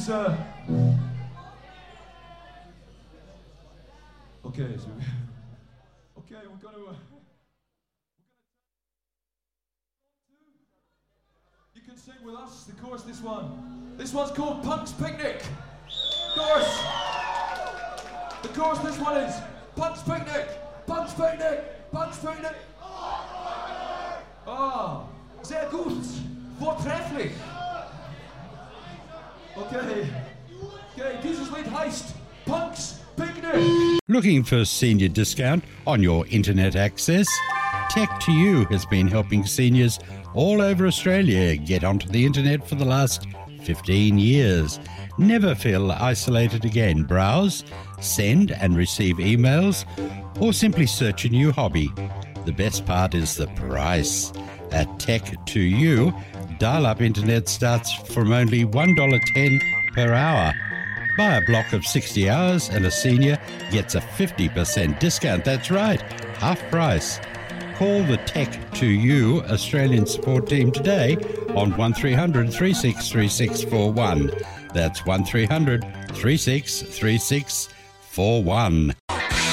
is okay, so okay, we're gonna you can sing with us, the chorus, this one's called Punk's Picnic. Chorus. The chorus, this one is Punk's Picnic, Punk's Picnic, Punk's Picnic. Ah, sehr gut, vortrefflich. Okay, dieses Lied heißt Punk's Picnic. Looking for senior discount on your internet access? Tech2U has been helping seniors all over Australia get onto the internet for the last 15 years. Never feel isolated again. Browse, send and receive emails, or simply search a new hobby. The best part is the price. At Tech2U, dial-up internet starts from only $1.10 per hour. Buy a block of 60 hours and a senior gets a 50% discount. That's right, half price. Call the Tech2U Australian support team today on 1300 363641. That's 1300 363641.